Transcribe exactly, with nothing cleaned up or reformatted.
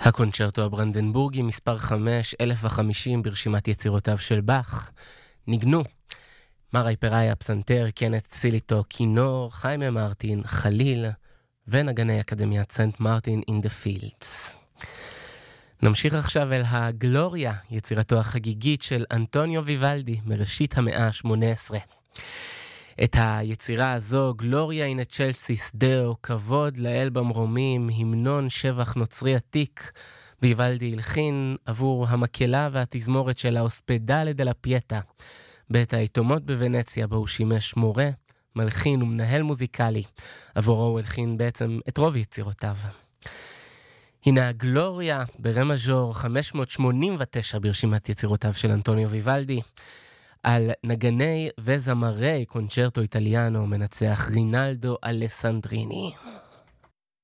הקונצ'רטו הברנדנבורגי מספר חמש, אלף וחמישים ברשימת יצירותיו של באך. ניגנו מרי פראיה פסנתר, קנת סיליטו כינור, חיימה מרטין חליל ונגני אקדמיית סנט מרטין אין דה פילדס. נמשיך עכשיו אל הגלוריה, יצירתו החגיגית של אנטוניו ויוולדי מראשית המאה ה-שמונה עשרה. את היצירה הזו, גלוריה אין צ'לסיס דאו, כבוד לאל במרומים, המנון שבח נוצרי עתיק, ויוולדי הלחין עבור המקהלה והתזמורת של האוספדלה דלה פייטה, בית היתומות בוונציה, בו הוא שימש מורה, מלחין ומנהל מוזיקלי. עבורו הוא הלחין בעצם את רוב יצירותיו. הנה הגלוריה ברם מז'ור חמש מאות שמונים ותשע ברשימת יצירותיו של אנטוניו ויוולדי, על נגני וזמרי קונצ'רטו איטליאנו מנצח רינלדו אלסנדריני.